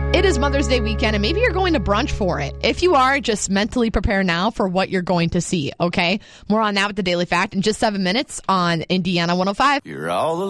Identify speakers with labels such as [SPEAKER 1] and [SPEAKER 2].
[SPEAKER 1] It is Mother's Day weekend, and maybe you're going to brunch for it. If you are, just mentally prepare now for what you're going to see, okay? More on that with the Daily Fact in just 7 minutes on Indiana 105.
[SPEAKER 2] You're all